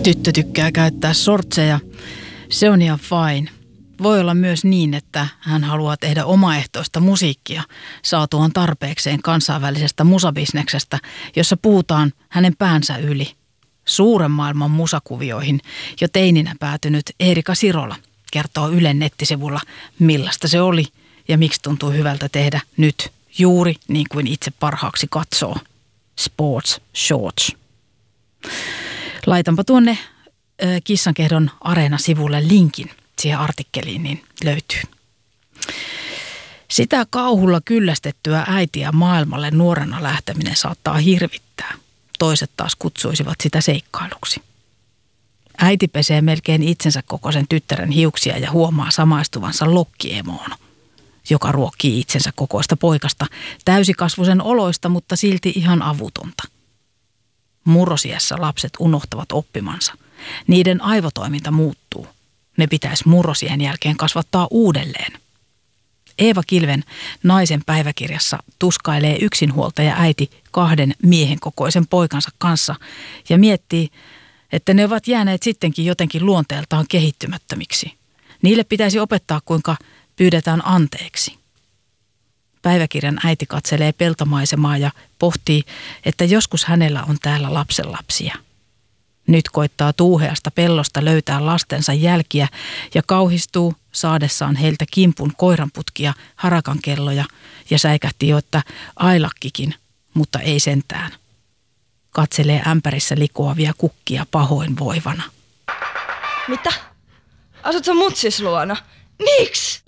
Tyttö tykkää käyttää sortseja. Se on ihan fine. Voi olla myös niin, että hän haluaa tehdä omaehtoista musiikkia saatuaan tarpeekseen kansainvälisestä musabisneksestä, jossa puhutaan hänen päänsä yli. Suuren maailman musakuvioihin jo teininä päätynyt Eerika Sirola kertoo Ylen nettisivulla, millaista se oli ja miksi tuntuu hyvältä tehdä nyt juuri niin kuin itse parhaaksi katsoo. Sports shorts. Laitanpa tuonne Kissankehdon Areena-sivulle linkin siihen artikkeliin, niin löytyy. Sitä kauhulla kyllästettyä äitiä maailmalle nuorena lähteminen saattaa hirvittää. Toiset taas kutsuisivat sitä seikkailuksi. Äiti pesee melkein itsensä kokoisen tyttären hiuksia ja huomaa samaistuvansa lokkiemoon, joka ruokkii itsensä kokoista poikasta täysikasvuisen oloista, mutta silti ihan avutonta. Murrosiässä lapset unohtavat oppimansa. Niiden aivotoiminta muuttuu. Ne pitäisi murrosien jälkeen kasvattaa uudelleen. Eeva Kilven Naisen päiväkirjassa tuskailee yksinhuoltaja äiti 2 miehen kokoisen poikansa kanssa ja miettii, että ne ovat jääneet sittenkin jotenkin luonteeltaan kehittymättömiksi. Niille pitäisi opettaa, kuinka pyydetään anteeksi. Päiväkirjan äiti katselee peltomaisemaa ja pohtii, että joskus hänellä on täällä lapsenlapsia. Nyt koittaa tuuheasta pellosta löytää lastensa jälkiä ja kauhistuu saadessaan heiltä kimpun koiranputkia, harakankelloja ja säikähti jo, että ailakkikin, mutta ei sentään. Katselee ämpärissä likoavia kukkia pahoinvoivana. Mitä? Asut sä mutsis luona? Miksi?